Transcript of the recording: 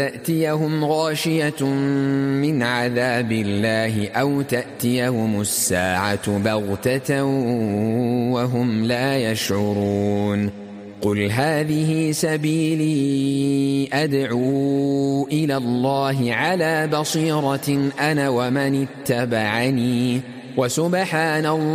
تأتيهم غاشية من عذاب الله أو تأتيهم الساعة بغتة وهم لا يشعرون قل هذه سبيلي أدعو إلى الله على بصيرة أنا ومن اتبعني وسبحان الله